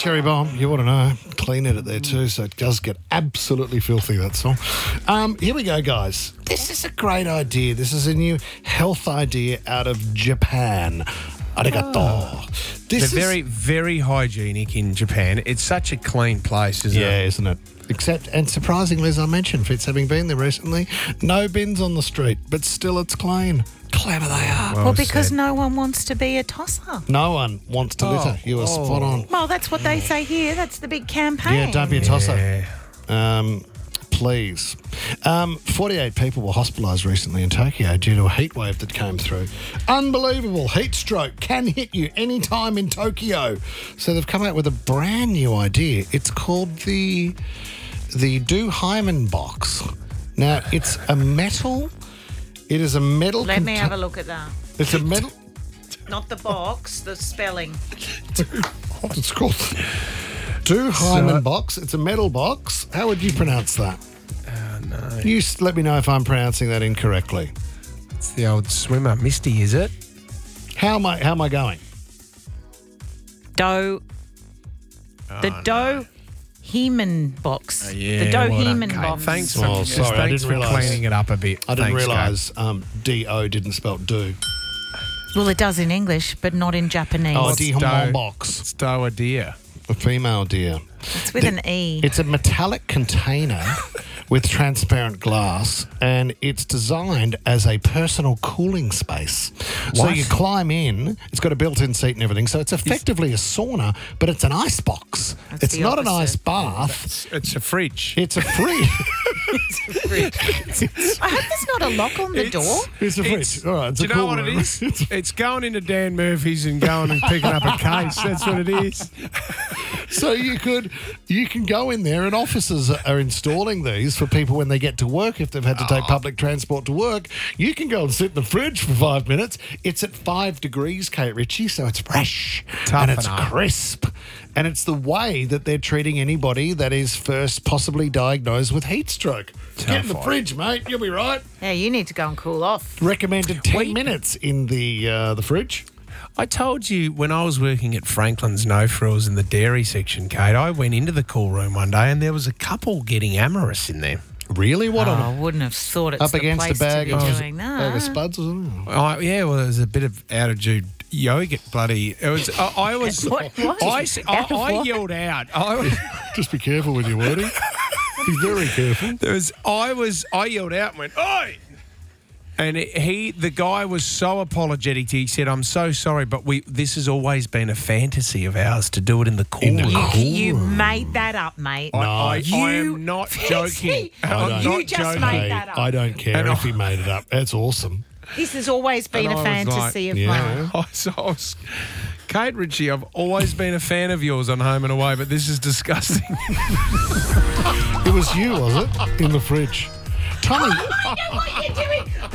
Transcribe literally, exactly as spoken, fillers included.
Cherry Bomb, you want to know. Clean edit there too, so it does get absolutely filthy, that song. Um, here we go, guys. This is a great idea. This is a new health idea out of Japan. Arigato. Oh. This They're is, very, very hygienic in Japan. It's such a clean place, isn't yeah, it? isn't it? Except, and surprisingly, as I mentioned, Fitz, having been there recently, no bins on the street, but still it's clean. Clever they are. Well, because said. no one wants to be a tosser. No one wants to litter. You are oh. spot on. Well, that's what they say here. That's the big campaign. Yeah, don't be a tosser. Yeah. Um, please. Um, forty-eight people were hospitalised recently in Tokyo due to a heat wave that came through. Unbelievable. Heat stroke can hit you anytime in Tokyo. So they've come out with a brand new idea. It's called the the Do Hyman box. Now, it's a metal... It is a metal... Let me conta- have a look at that. It's a metal... Not the box, the spelling. What it's called? Do Hyman box. It's a metal box. How would you pronounce that? Oh, no. You s- let me know if I'm pronouncing that incorrectly. It's the old swimmer. Misty, is it? How am I? How am I going? Dough. The Oh, dough Heman box. Uh, yeah, the dough well done, Heman Kate. box. Thanks for, Oh, sorry, I thanks didn't for realise. cleaning it up a bit. I didn't Thanks, Kate. realise um, D O didn't spell do. Well, it does in English, but not in Japanese. Oh, a What's D dough? Hyman box. It's dough a deer. A female deer. It's with an E. It's a metallic container with transparent glass, and it's designed as a personal cooling space. So What? you climb in, it's got a built-in seat and everything, so it's effectively a sauna, but it's an ice box. That's it's the not an opposite. ice bath. It's, it's a fridge. It's a fridge. I hope there's not a lock on the door. It's a fridge. It's- All right, it's do a you know cool what it room. is? It's going into Dan Murphy's and going and picking up a case. That's what it is. So you could, you can go in there, and officers are installing these for people when they get to work. If they've had to Oh. take public transport to work, you can go and sit in the fridge for five minutes. It's at five degrees, Kate Ritchie, so it's fresh Tough and it's enough. crisp. And it's the way that they're treating anybody that is first possibly diagnosed with heat stroke. Get in the Tough fridge, mate. You'll be right. Yeah, you need to go and cool off. Recommended ten Wait. minutes in the uh, the fridge. I told you when I was working at Franklin's No Frills in the dairy section, Kate, I went into the cool room one day and there was a couple getting amorous in there. Really? What Oh, on I wouldn't have thought it's up the against a place bag to be of, doing that. bag of spuds or something? Oh, yeah, well, there's a bit of attitude yoga, bloody. It was. I, I was. What- what? I, s- I- Out of I what? yelled out. I was, Just be careful with your wording. Be very careful. there was. I was. I yelled out and went, "Oi!" And it- he, the guy, was so apologetic. He said, "I'm so sorry, but we. This has always been a fantasy of ours to do it in the cool In the room." cool- You made that up, mate. I, I, You- I am not joking. I I'm don't- not You just joking. made Hey, that up. I don't care And if I- he made it up. That's awesome. This has always been And a I was fantasy like, of yeah. mine. I was, I was, Kate Ritchie, I've always been a fan of yours on Home and Away, but this is disgusting. It was you, was it? In the fridge. Tommy, I know what you're doing.